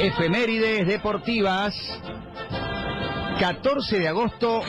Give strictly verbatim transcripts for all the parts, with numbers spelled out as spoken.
Efemérides deportivas. catorce de agosto.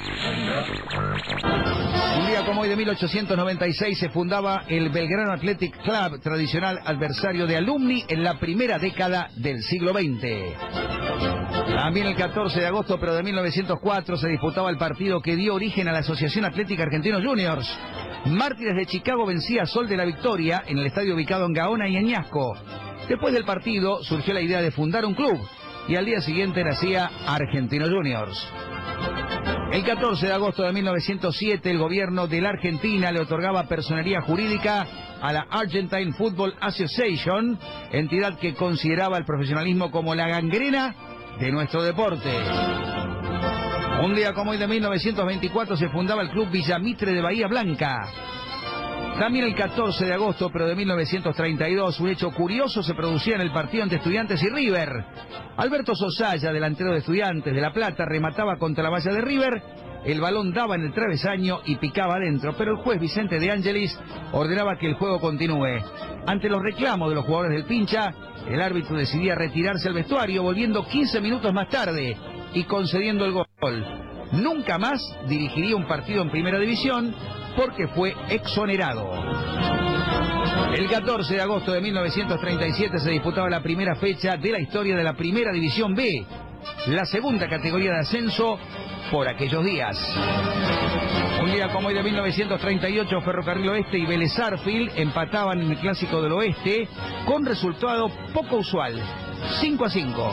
Un día como hoy de mil ochocientos noventa y seis se fundaba el Belgrano Athletic Club, tradicional adversario de Alumni en la primera década del siglo veinte. También el catorce de agosto, pero de mil novecientos cuatro, se disputaba el partido que dio origen a la Asociación Atlética Argentinos Juniors. Mártires de Chicago vencía a Sol de la Victoria en el estadio ubicado en Gaona y Añasco. Después del partido surgió la idea de fundar un club y al día siguiente nacía Argentinos Juniors. El catorce de agosto de mil novecientos siete, el gobierno de la Argentina le otorgaba personería jurídica a la Argentine Football Association, entidad que consideraba el profesionalismo como la gangrena de nuestro deporte. Un día como hoy de mil novecientos veinticuatro se fundaba el Club Villamitre de Bahía Blanca. También el catorce de agosto, pero de mil novecientos treinta y dos, un hecho curioso se producía en el partido entre Estudiantes y River. Alberto Sosaya, delantero de Estudiantes de La Plata, remataba contra la valla de River, el balón daba en el travesaño y picaba adentro, pero el juez Vicente de Angelis ordenaba que el juego continúe. Ante los reclamos de los jugadores del Pincha, el árbitro decidía retirarse al vestuario, volviendo quince minutos más tarde y concediendo el gol. Nunca más dirigiría un partido en Primera División porque fue exonerado. El catorce de agosto de mil novecientos treinta y siete se disputaba la primera fecha de la historia de la Primera División B, la segunda categoría de ascenso por aquellos días. Un día como hoy de mil novecientos treinta y ocho, Ferrocarril Oeste y Vélez Sarsfield empataban en el Clásico del Oeste con resultado poco usual, cinco a cinco.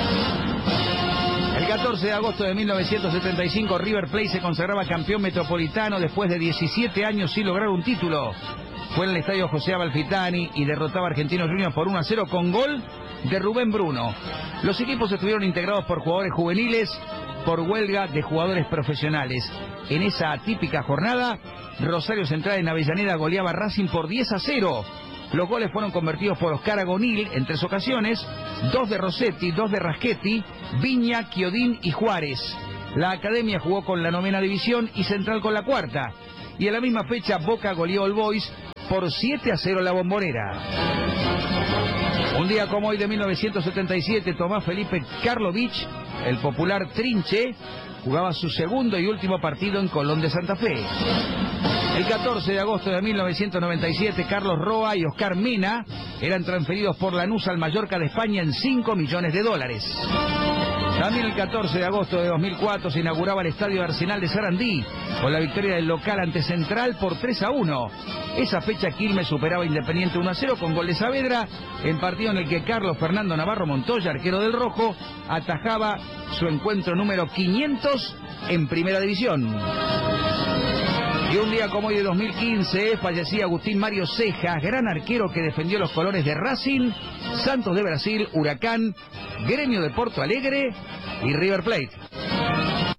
El catorce de agosto de mil novecientos setenta y cinco, River Plate se consagraba campeón metropolitano después de diecisiete años sin lograr un título. Fue en el estadio José Amalfitani y derrotaba a Argentinos Juniors por uno a cero con gol de Rubén Bruno. Los equipos estuvieron integrados por jugadores juveniles por huelga de jugadores profesionales. En esa atípica jornada, Rosario Central en Avellaneda goleaba a Racing por diez a cero. Los goles fueron convertidos por Oscar Agonil en tres ocasiones, dos de Rossetti, dos de Raschetti, Viña, Chiodín y Juárez. La Academia jugó con la novena división y Central con la cuarta. Y en la misma fecha Boca goleó al Boys por siete a cero la Bombonera. Un día como hoy de mil novecientos setenta y siete, Tomás Felipe Karlovich, el popular Trinche, jugaba su segundo y último partido en Colón de Santa Fe. El catorce de agosto de mil novecientos noventa y siete, Carlos Roa y Oscar Mena eran transferidos por Lanús al Mallorca de España en cinco millones de dólares. También el catorce de agosto de dos mil cuatro se inauguraba el estadio de Arsenal de Sarandí, con la victoria del local ante Central por tres a uno. Esa fecha Quilmes superaba a Independiente uno a cero con gol de Saavedra, en partido en el que Carlos Fernando Navarro Montoya, arquero del Rojo, atajaba su encuentro número quinientos en Primera División. Y un día como hoy de dos mil quince fallecía Agustín Mario Cejas, gran arquero que defendió los colores de Racing, Santos de Brasil, Huracán, Gremio de Porto Alegre y River Plate.